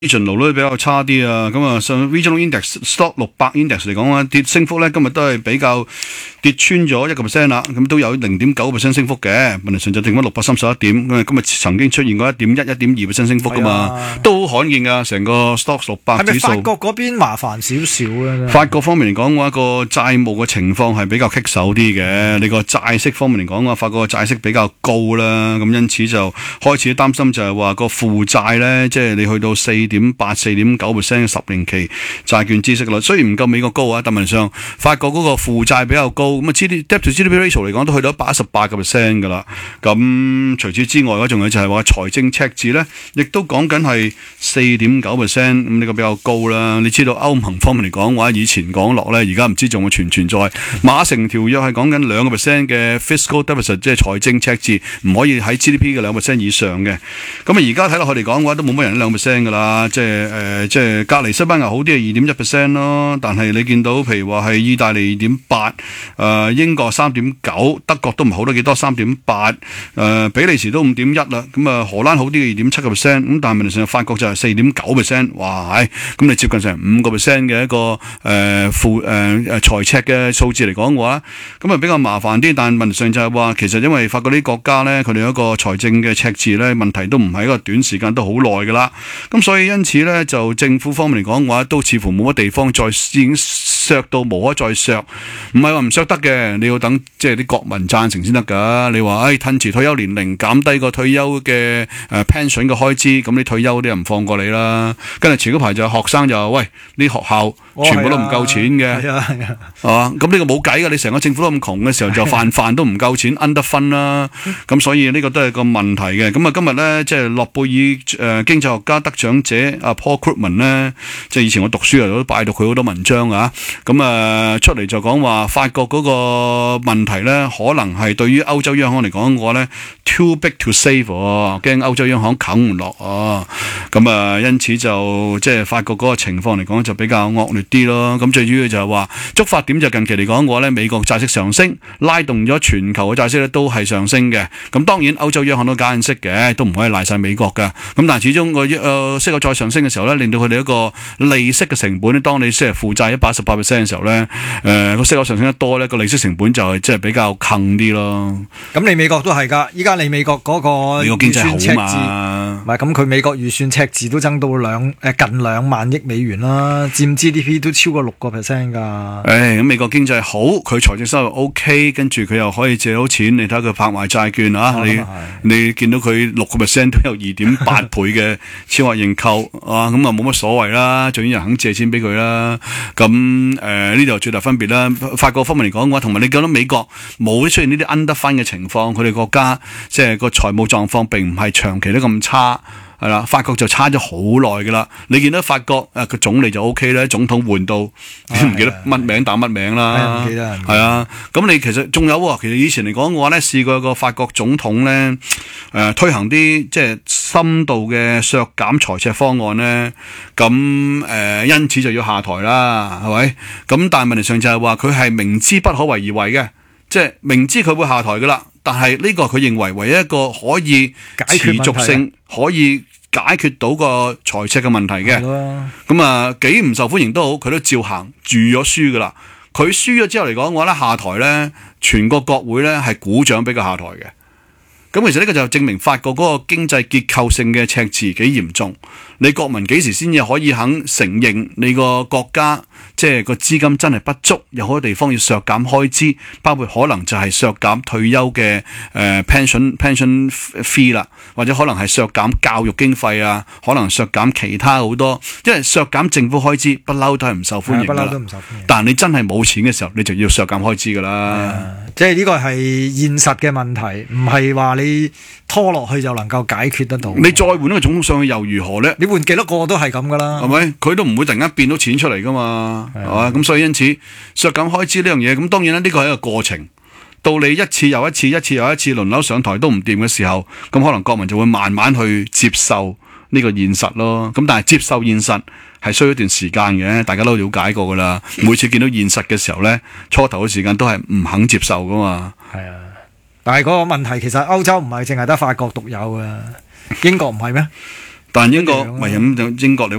regional 都比較差啲啊，咁啊上 regional index stock 600 index 嚟講啊，升幅咧今日都係比較跌穿咗1%啦，咁都有0.9% 升幅嘅，問題上就定翻631點，咁啊今日曾經出現過1.2% 升幅噶嘛，都好罕見噶，成個 stock 600指數。 係咪法國嗰邊麻煩少少咧？ 法國方面嚟講嘅話，個債務嘅情況係比較棘手啲嘅，你個債息方面嚟講嘅話，法國嘅債息比較高啦，咁因此就開始擔心就係話個負債咧，即係你去到4.8、4.9% 嘅10年期債券孳息率，雖然唔夠美國高啊，但問題上法國嗰個負債比較高，咁啊 debt to GDP ratio 嚟講都去到118%噶啦。咁除此之外嘅仲有就係話財政赤字咧，亦都講緊係4.9%，咁呢個比較高啦。你知道歐盟方面嚟講嘅話，以前講落咧，而家唔知仲會存在。馬城條約係講緊2% 嘅 fiscal deficit， 即係財政赤字唔可以喺 GDP 嘅2% 以上嘅。咁啊而家睇落去嚟講嘅話，都冇乜人2%噶啦。即係隔離西班牙好啲係2.1% 咯，但係你見到譬如話係意大利2.8%，英國3.9%，德國都唔好得幾多3.8%，比利時都5.1%啦，咁啊荷蘭好啲嘅2.7%，咁但係問題上法國就係4.9%，哇係，咁你接近成5% 嘅一個財赤嘅數字嚟講嘅話，咁啊比較麻煩啲，但係問題上就係話其實因為法國啲國家咧，佢哋有一個財政嘅赤字咧，問題都唔係一個短時間，都好耐噶啦，咁所以因此咧就政府方面嚟講嘅話，都似乎冇乜地方再已經削到無可再削，唔係話唔削得嘅，你要等即係啲國民贊成先得噶。你話褪遲退休年齡，減低個退休嘅pension 嘅開支，咁你退休啲人唔放過你啦。跟住前嗰排就學生就喂，啲學校全部都唔夠錢嘅，係嘛？咁呢個冇計噶，你成個政府都咁窮嘅時候，就飯都唔夠錢，underfund啦。咁所以呢個都係個問題嘅。咁啊今日咧即係諾貝爾經濟學家得獎者阿 Paul Krugman 咧，即係以前我讀書都拜讀佢好多文章啊。咁出嚟就講話法國嗰個問題咧，可能係對於歐洲央行嚟講嘅話咧 too big to save，驚歐洲央行啃唔落啊。咁因此就即係法國嗰個情況嚟講就比較惡劣啲咯。咁最主要就係話觸發點就近期嚟講嘅話咧，美國債息上升，拉動咗全球嘅債息咧都係上升嘅。咁當然歐洲央行都加緊息嘅，都唔可以賴晒美國㗎。咁但係始終個息口再上升嘅時候咧，令到佢哋一個利息嘅成本咧，當你即係負債118%嘅時候咧，個息口上升得多咧，個利息成本就係即係比較坑啲咯。咁你美國都係㗎，依家你美國嗰個預算赤字，唔係咁佢美國預算赤字都增到近2萬億美元啦，佔 GDP 都超過6%㗎。 咁美國經濟好，佢財政收入 OK， 跟住佢又可以借到錢，你睇下佢拍賣債券啊，你見到佢6%都有2.8倍嘅超額認購啊，咁啊冇乜所謂啦，總之人肯借錢俾佢啦。咁呢度最大分別啦，法國方面嚟講嘅話，同埋你見到美國冇出現呢啲 underfund 嘅情況，佢哋國家即係個財務狀況並唔係長期都咁差。係啦，法國就差咗好耐噶啦。你見到法國個總理就 OK 咧，總統換到唔記得乜名打乜名啦。係啊，咁你其實仲有喎，其實以前嚟講嘅話咧，試過一個法國總統咧，推行啲即係深度嘅削減財赤方案咧，咁因此就要下台啦，係咪？咁但係問題上就係話佢係明知不可為而為嘅，即係明知佢會下台噶啦，但係呢個佢認為唯一一個可以持續性可以解決到個財赤嘅問題嘅，咁幾唔受歡迎都好，佢都照行，住咗輸噶啦。佢輸咗之後嚟講，我覺得下台咧，全個國會咧係鼓掌俾佢下台嘅。咁其實呢個就證明法國嗰個經濟結構性嘅赤字幾嚴重。你國民幾時先至可以肯承認你個國家即係個資金真係不足，有好多地方要削減開支，包括可能就係削減退休嘅pension fee 啦，或者可能係削減教育經費啊，可能削減其他好多，因為削減政府開支不嬲都係唔受歡迎㗎啦。但係你真係冇錢嘅時候，你就要削減開支㗎啦。 即係呢個係現實嘅問題，唔係話你拖落去就能夠解決得到。 你再換一個總統上去又如何咧？ 你換幾多個都係咁噶啦， 係咪？佢都唔會突然間變到錢出嚟噶嘛，係嘛？咁所以因此削減開支呢樣嘢，咁當然啦，呢個係一個過程。到你一次又一次輪流上台都唔掂嘅時候，咁可能國民就會慢慢去接受呢個現實咯。咁但係接受現實係需要一段時間嘅，大家都了解過噶啦。每次見到現實嘅時候咧，初頭嘅時間都係唔肯接受噶嘛。 係啊，但係嗰個問題其實歐洲唔係淨係得法國獨有嘅，英國唔係咩？ 但英國咪咁英國你。